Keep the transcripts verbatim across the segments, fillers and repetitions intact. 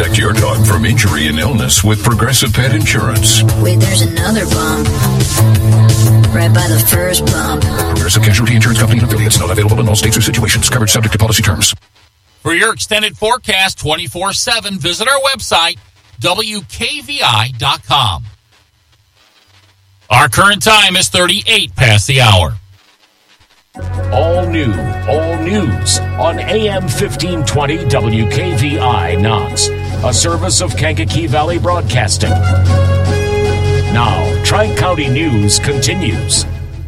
Protect your dog from injury and illness with Progressive Pet Insurance. Wait, there's another bump. Right by the first bump. Progressive Casualty Insurance Company and affiliates. Not available in all states or situations. Coverage subject to policy terms. For your extended forecast twenty-four seven, visit our website, W K V I dot com. Our current time is thirty-eight past the hour. All new, all news on A M fifteen twenty W K V I Knox, a service of Kankakee Valley Broadcasting. Now, Tri-County News continues.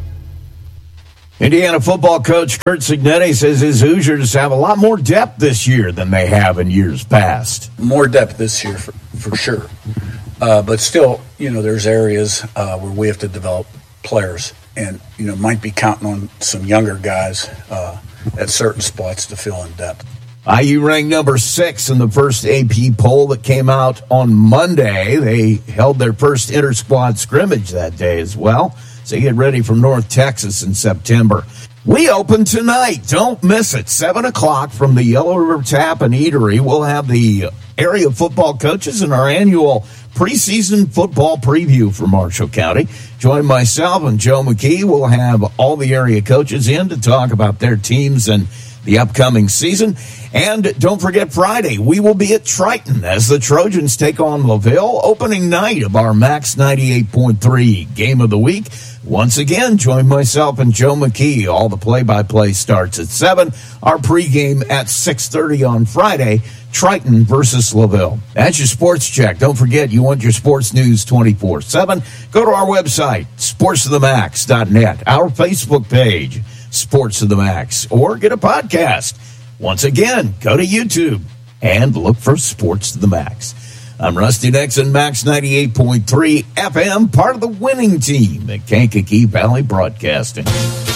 Indiana football coach Curt Cignetti says his Hoosiers have a lot more depth this year than they have in years past. More depth this year, for, for sure. Uh, but still, you know, there's areas uh, where we have to develop players and, you know, might be counting on some younger guys uh, at certain spots to fill in depth. I U ranked number six in the first A P poll that came out on Monday. They held their first inter-squad scrimmage that day as well. So get ready for North Texas in September. We open tonight. Don't miss it. seven o'clock from the Yellow River Tap and Eatery. We'll have the area football coaches in our annual preseason football preview for Marshall County. Join myself and Joe McKee. We'll have all the area coaches in to talk about their teams and the upcoming season. And don't forget Friday, we will be at Triton as the Trojans take on LaVille, opening night of our Max ninety-eight point three Game of the Week. Once again, join myself and Joe McKee. All the play-by-play starts at seven. Our pregame at six thirty on Friday, Triton versus LaVille. That's your sports check. Don't forget, you want your sports news twenty-four seven. Go to our website, sports of the max dot net, our Facebook page, Sports of the Max, or get a podcast. Once again, go to YouTube and look for Sports of the Max. I'm Rusty Nixon, Max ninety-eight point three F M, part of the winning team at Kankakee Valley Broadcasting.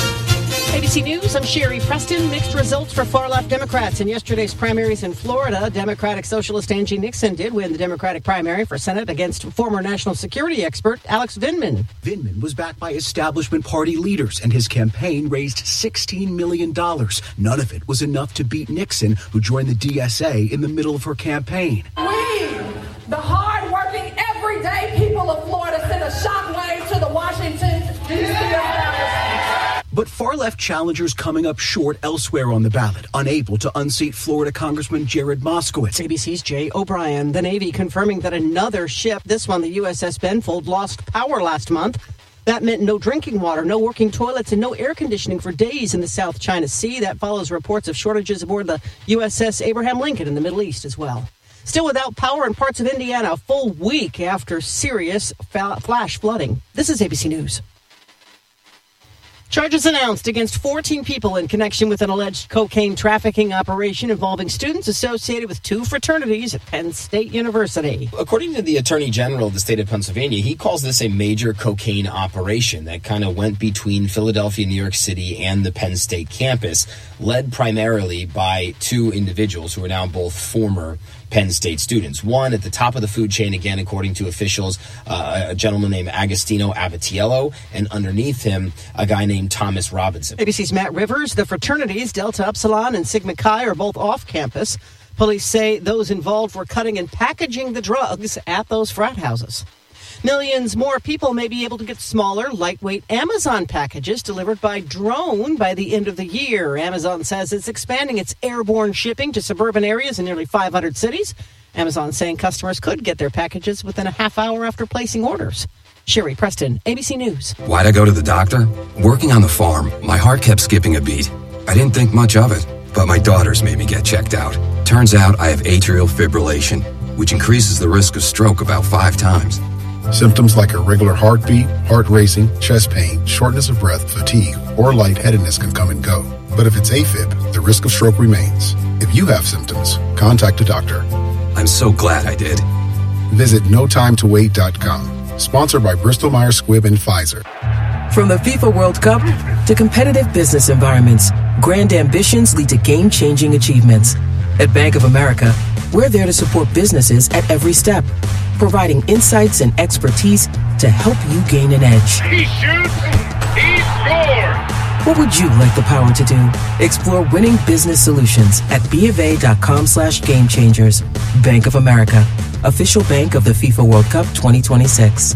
A B C News, I'm Sherry Preston. Mixed results for far-left Democrats in yesterday's primaries in Florida. Democratic Socialist Angie Nixon did win the Democratic primary for Senate against former national security expert Alex Vindman. Vindman was backed by establishment party leaders, and his campaign raised sixteen million dollars. None of it was enough to beat Nixon, who joined the D S A in the middle of her campaign. We, the hard-working, everyday people of Florida, send a shockwave to the Washington, D C establishment. But far-left challengers coming up short elsewhere on the ballot, unable to unseat Florida Congressman Jared Moskowitz. A B C's Jay O'Brien. The Navy confirming that another ship, this one the U S S Benfold, lost power last month. That meant no drinking water, no working toilets, and no air conditioning for days in the South China Sea. That follows reports of shortages aboard the U S S Abraham Lincoln in the Middle East as well. Still without power in parts of Indiana a full week after serious flash flooding. This is A B C News. Charges announced against fourteen people in connection with an alleged cocaine trafficking operation involving students associated with two fraternities at Penn State University. According to the Attorney General of the state of Pennsylvania, he calls this a major cocaine operation that kind of went between Philadelphia, New York City, and the Penn State campus, led primarily by two individuals who are now both former Penn State students. One at the top of the food chain, again, according to officials, uh, a gentleman named Agostino Abatiello, and underneath him, a guy named Thomas Robinson. A B C's Matt Rivers. The fraternities, Delta Upsilon and Sigma Chi, are both off campus. Police say those involved were cutting and packaging the drugs at those frat houses. Millions more people may be able to get smaller, lightweight Amazon packages delivered by drone by the end of the year. Amazon says it's expanding its airborne shipping to suburban areas in nearly five hundred cities. Amazon saying customers could get their packages within a half hour after placing orders. Sherry Preston, A B C News. Why'd I go to the doctor? Working on the farm, my heart kept skipping a beat. I didn't think much of it, but my daughters made me get checked out. Turns out I have atrial fibrillation, which increases the risk of stroke about five times. Symptoms like irregular heartbeat, heart racing, chest pain, shortness of breath, fatigue, or lightheadedness can come and go. But if it's AFib, the risk of stroke remains. If you have symptoms, contact a doctor. I'm so glad I did. Visit no time to wait dot com. Sponsored by Bristol Myers Squibb and Pfizer. From the FIFA World Cup to competitive business environments, grand ambitions lead to game-changing achievements. At Bank of America, we're there to support businesses at every step, providing insights and expertise to help you gain an edge. He shoots, he scores! What would you like the power to do? Explore winning business solutions at bofa.com slash game changers. Bank of America, official bank of the FIFA World Cup twenty twenty-six.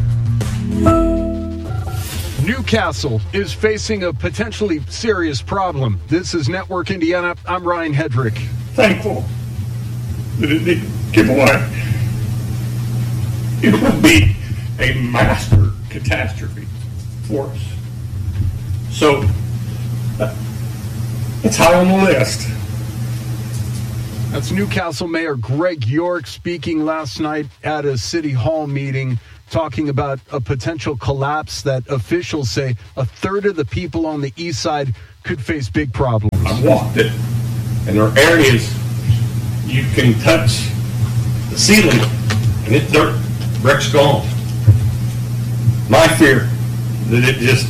Newcastle is facing a potentially serious problem. This is Network Indiana. I'm Ryan Hedrick. Thankful that it didn't give away. It would be a master catastrophe for us. So, uh, it's high on the list. That's Newcastle Mayor Greg York speaking last night at a City Hall meeting, talking about a potential collapse that officials say a third of the people on the east side could face big problems. I've walked it, and there are areas you can touch the ceiling, and it's dirt. Brick's gone. My fear that it just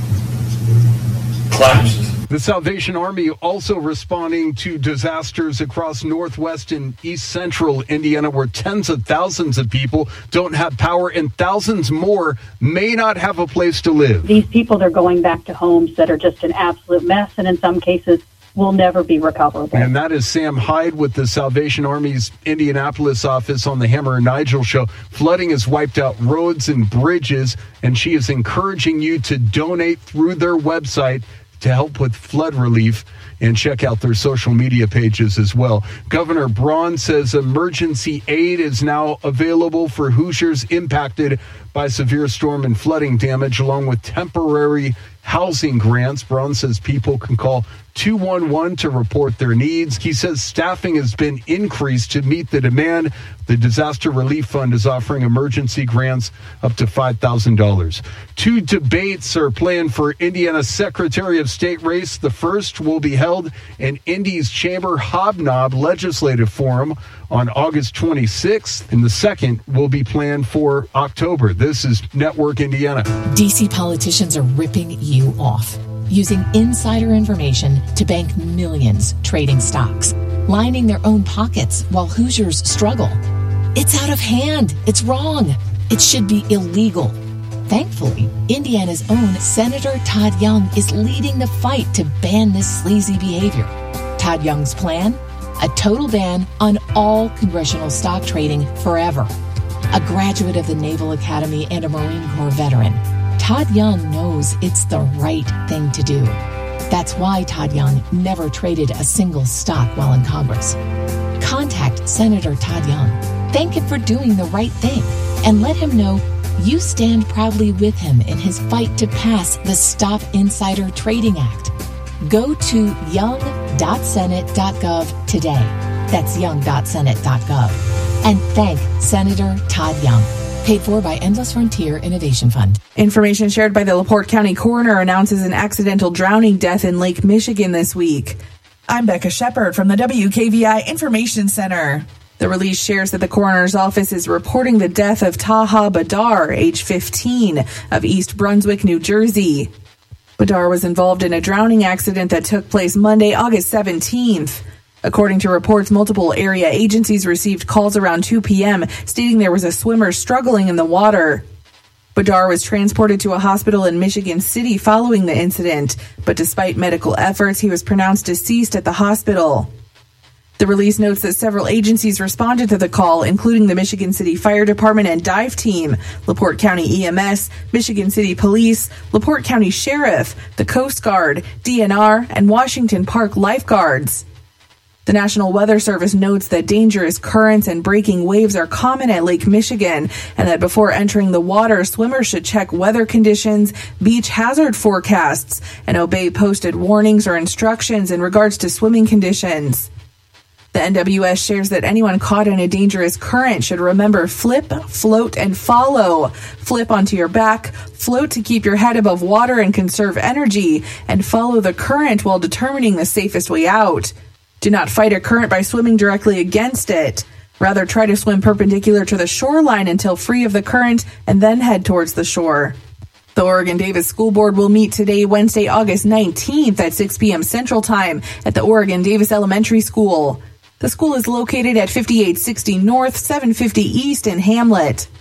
collapses. The Salvation Army also responding to disasters across northwest and east central Indiana, where tens of thousands of people don't have power and thousands more may not have a place to live. These people are going back to homes that are just an absolute mess, and in some cases will never be recoverable. And that is Sam Hyde with the Salvation Army's Indianapolis office on the Hammer and Nigel show. Flooding has wiped out roads and bridges, and she is encouraging you to donate through their website to help with flood relief, and check out their social media pages as well. Governor Braun says emergency aid is now available for Hoosiers impacted by severe storm and flooding damage, along with temporary housing grants. Braun says people can call two one one to report their needs. He says staffing has been increased to meet the demand. The Disaster Relief Fund is offering emergency grants up to five thousand dollars. Two debates are planned for Indiana's Secretary of State race. The first will be held in Indy's Chamber Hobnob Legislative Forum on August twenty-sixth, and the second will be planned for October. This is Network Indiana. D C politicians are ripping you off, using insider information to bank millions trading stocks, lining their own pockets while Hoosiers struggle. It's out of hand. It's wrong. It should be illegal. Thankfully, Indiana's own Senator Todd Young is leading the fight to ban this sleazy behavior. Todd Young's plan? A total ban on all congressional stock trading forever. A graduate of the Naval Academy and a Marine Corps veteran, Todd Young knows it's the right thing to do. That's why Todd Young never traded a single stock while in Congress. Contact Senator Todd Young. Thank him for doing the right thing, and let him know you stand proudly with him in his fight to pass the Stop Insider Trading Act. Go to young dot senate dot gov today. That's young dot senate dot gov. And thank Senator Todd Young. Paid for by Endless Frontier Innovation Fund. Information shared by the LaPorte County Coroner announces an accidental drowning death in Lake Michigan this week. I'm Becca Shepard from the W K V I Information Center. The release shares that the coroner's office is reporting the death of Taha Badar, age fifteen, of East Brunswick, New Jersey. Badar was involved in a drowning accident that took place Monday, August seventeenth. According to reports, multiple area agencies received calls around two p.m. stating there was a swimmer struggling in the water. Badar was transported to a hospital in Michigan City following the incident, but despite medical efforts, he was pronounced deceased at the hospital. The release notes that several agencies responded to the call, including the Michigan City Fire Department and dive team, LaPorte County E M S, Michigan City Police, LaPorte County Sheriff, the Coast Guard, D N R, and Washington Park lifeguards. The National Weather Service notes that dangerous currents and breaking waves are common at Lake Michigan, and that before entering the water, swimmers should check weather conditions, beach hazard forecasts, and obey posted warnings or instructions in regards to swimming conditions. The N W S shares that anyone caught in a dangerous current should remember flip, float, and follow. Flip onto your back, float to keep your head above water and conserve energy, and follow the current while determining the safest way out. Do not fight a current by swimming directly against it. Rather, try to swim perpendicular to the shoreline until free of the current and then head towards the shore. The Oregon-Davis School Board will meet today, Wednesday, August nineteenth at six p.m. Central Time at the Oregon-Davis Elementary School. The school is located at fifty-eight sixty North, seven fifty East in Hamlet.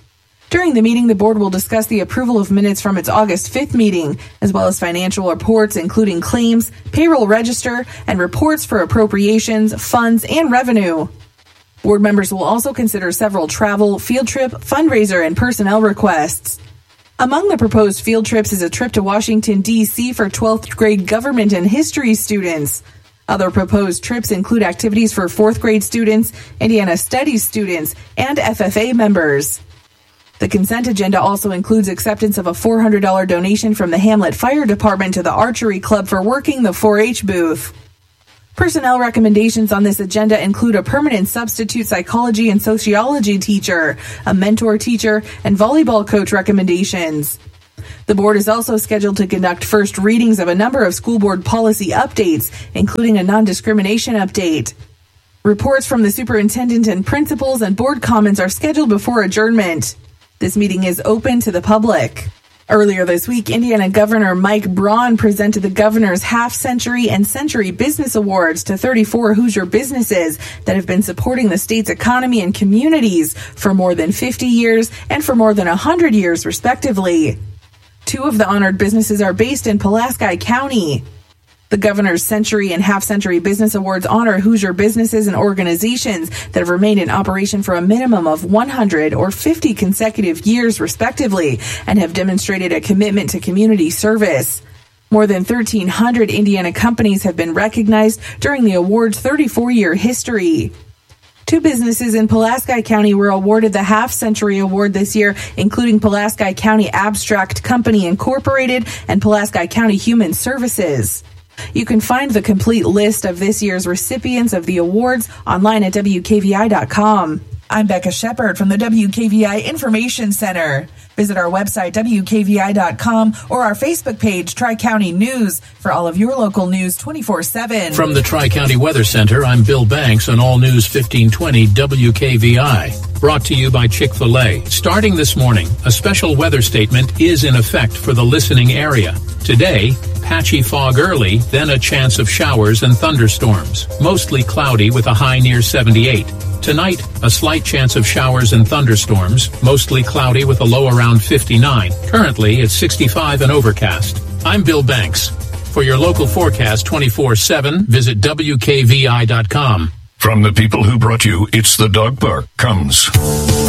During the meeting, the board will discuss the approval of minutes from its August fifth meeting, as well as financial reports, including claims, payroll register, and reports for appropriations, funds, and revenue. Board members will also consider several travel, field trip, fundraiser, and personnel requests. Among the proposed field trips is a trip to Washington, D C for twelfth grade government and history students. Other proposed trips include activities for fourth grade students, Indiana Studies students, and F F A members. The consent agenda also includes acceptance of a four hundred dollars donation from the Hamlet Fire Department to the Archery Club for working the four H booth. Personnel recommendations on this agenda include a permanent substitute psychology and sociology teacher, a mentor teacher, and volleyball coach recommendations. The board is also scheduled to conduct first readings of a number of school board policy updates, including a non-discrimination update. Reports from the superintendent and principals and board comments are scheduled before adjournment. This meeting is open to the public. Earlier this week, Indiana Governor Mike Braun presented the governor's half-century and century business awards to thirty-four Hoosier businesses that have been supporting the state's economy and communities for more than fifty years and for more than one hundred years, respectively. Two of the honored businesses are based in Pulaski County. The governor's Century and Half-Century Business Awards honor Hoosier businesses and organizations that have remained in operation for a minimum of one hundred or fifty consecutive years, respectively, and have demonstrated a commitment to community service. More than thirteen hundred Indiana companies have been recognized during the award's thirty-four-year history. Two businesses in Pulaski County were awarded the Half-Century Award this year, including Pulaski County Abstract Company Incorporated and Pulaski County Human Services. You can find the complete list of this year's recipients of the awards online at W K V I dot com. I'm Becca Shepard from the W K V I Information Center. Visit our website, W K V I dot com, or our Facebook page, Tri-County News, for all of your local news twenty-four seven. From the Tri-County Weather Center, I'm Bill Banks on All News fifteen twenty W K V I. Brought to you by Chick-fil-A. Starting this morning, a special weather statement is in effect for the listening area. Today, patchy fog early, then a chance of showers and thunderstorms. Mostly cloudy with a high near seventy-eight. Tonight, a slight chance of showers and thunderstorms, mostly cloudy with a low around fifty-nine. Currently, it's sixty-five and overcast. I'm Bill Banks. For your local forecast twenty-four seven, visit W K V I dot com. From the people who brought you It's the Dog Park comes